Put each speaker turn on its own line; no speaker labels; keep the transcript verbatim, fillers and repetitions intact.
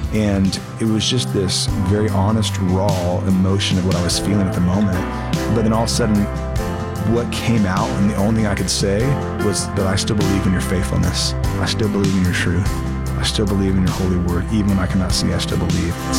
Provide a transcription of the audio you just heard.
And it was just this very honest, raw emotion of what I was feeling at the moment. But then all of a sudden, what came out, and the only thing I could say was that I still believe in your faithfulness. I still believe in your truth. I still believe in your holy word. Even when I cannot see, I still believe.